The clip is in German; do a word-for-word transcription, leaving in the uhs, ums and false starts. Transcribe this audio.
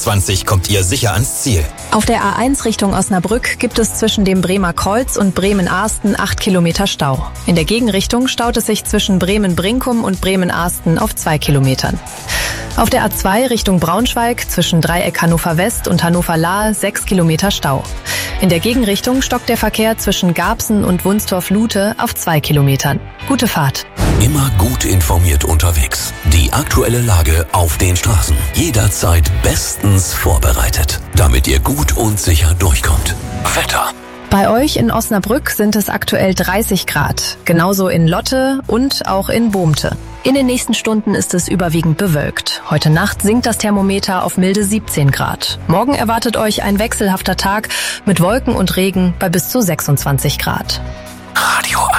zwanzig kommt ihr sicher ans Ziel. Auf der A eins Richtung Osnabrück gibt es zwischen dem Bremer Kreuz und Bremen-Arsten acht Kilometer Stau. In der Gegenrichtung staut es sich zwischen Bremen-Brinkum und Bremen-Arsten auf zwei Kilometern. Auf der A zwei Richtung Braunschweig zwischen Dreieck Hannover West und Hannover-Lahe sechs Kilometer Stau. In der Gegenrichtung stockt der Verkehr zwischen Garbsen und Wunstorf-Lute auf zwei Kilometern. Gute Fahrt. Immer gut informiert unterwegs. Die aktuelle Lage auf den Straßen. Jederzeit bestens vorbereitet, damit ihr gut und sicher durchkommt. Wetter. Bei euch in Osnabrück sind es aktuell dreißig Grad. Genauso in Lotte und auch in Bohmte. In den nächsten Stunden ist es überwiegend bewölkt. Heute Nacht sinkt das Thermometer auf milde siebzehn Grad. Morgen erwartet euch ein wechselhafter Tag mit Wolken und Regen bei bis zu sechsundzwanzig Grad. Radio